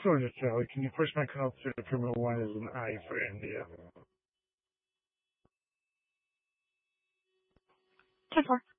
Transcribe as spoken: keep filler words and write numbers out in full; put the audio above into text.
Georgia Charlie, can you push my call through the terminal one as an I for India? ten four.